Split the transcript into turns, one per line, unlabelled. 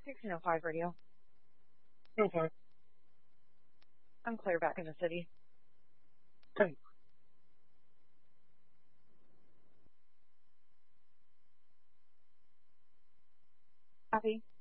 1605 radio.
No fine.
I'm clear back in the city.
Okay.
Copy.